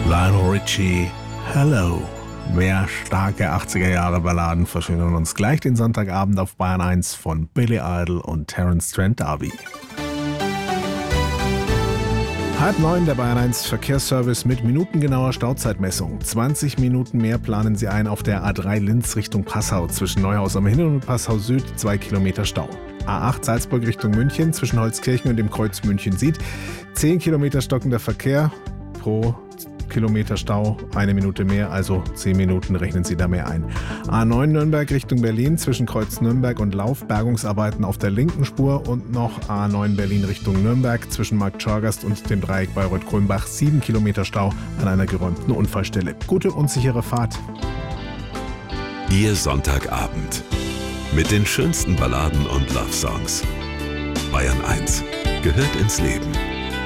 Lionel Richie, Hello. Mehr starke 80er-Jahre-Balladen verschönern uns gleich den Sonntagabend auf Bayern 1 von Billy Idol und Terence Trent D'Arby. 8:30 der Bayern 1 Verkehrsservice mit minutengenauer Stauzeitmessung. 20 Minuten mehr planen Sie ein auf der A3 Linz Richtung Passau. Zwischen Neuhaus am Inn und Passau Süd 2 Kilometer Stau. A8 Salzburg Richtung München zwischen Holzkirchen und dem Kreuz München Süd. 10 Kilometer stockender Verkehr pro Kilometer Stau, 1 Minute mehr, also 10 Minuten rechnen Sie da mehr ein. A9 Nürnberg Richtung Berlin zwischen Kreuz Nürnberg und Lauf, Bergungsarbeiten auf der linken Spur und noch A9 Berlin Richtung Nürnberg zwischen Markt Schorgast und dem Dreieck Bayreuth-Kulmbach, 7 Kilometer Stau an einer geräumten Unfallstelle. Gute und sichere Fahrt. Ihr Sonntagabend mit den schönsten Balladen und Love-Songs. Bayern 1 gehört ins Leben.